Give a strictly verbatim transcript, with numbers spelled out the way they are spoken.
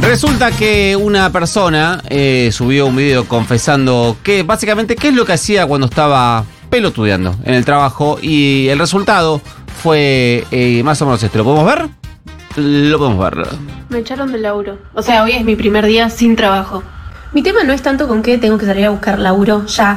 Resulta que una persona eh, subió un video confesando que básicamente qué es lo que hacía cuando estaba pelotudeando en el trabajo, y el resultado fue eh, más o menos esto. ¿Lo podemos ver? Lo podemos ver. Me echaron del laburo. O sea, hoy es mi primer día sin trabajo. Mi tema no es tanto con que tengo que salir a buscar laburo ya.